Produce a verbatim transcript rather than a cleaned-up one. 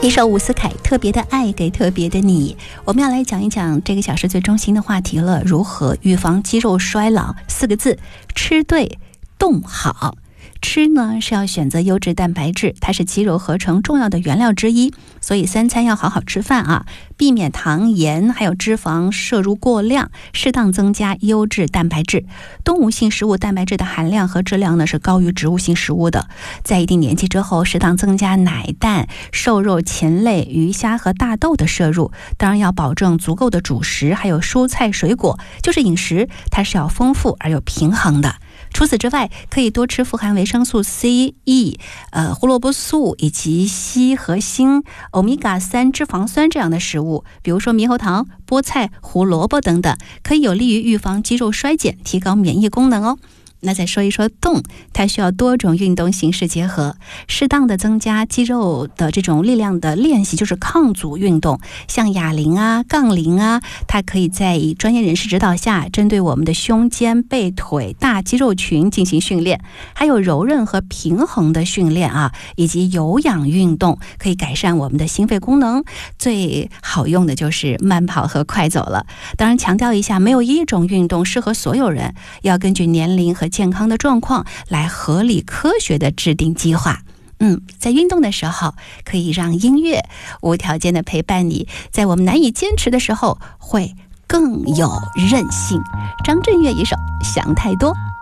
一首伍思凯特别的爱给特别的你，我们要来讲一讲这个小时最中心的话题了，如何预防肌肉衰老。四个字，吃对动好。吃呢是要选择优质蛋白质，它是肌肉合成重要的原料之一，所以三餐要好好吃饭啊，避免糖盐还有脂肪摄入过量，适当增加优质蛋白质。动物性食物蛋白质的含量和质量呢是高于植物性食物的，在一定年纪之后，适当增加奶蛋、瘦肉、禽类、鱼虾和大豆的摄入，当然要保证足够的主食，还有蔬菜水果，就是饮食它是要丰富而又平衡的。除此之外，可以多吃富含维生素 C、E、呃胡萝卜素以及硒和锌、欧米伽三脂肪酸这样的食物，比如说猕猴桃、菠菜、胡萝卜等等，可以有利于预防肌肉衰减，提高免疫功能哦。那再说一说动，它需要多种运动形式结合，适当的增加肌肉的这种力量的练习，就是抗阻运动，像哑铃啊、杠铃啊，它可以在专业人士指导下，针对我们的胸肩、背腿、大肌肉群进行训练，还有柔韧和平衡的训练啊，以及有氧运动，可以改善我们的心肺功能。最好用的就是慢跑和快走了。当然强调一下，没有一种运动适合所有人，要根据年龄和健康的状况来合理科学的制定计划。嗯，在运动的时候可以让音乐无条件的陪伴你，在我们难以坚持的时候会更有韧性。张震岳一首《想太多》。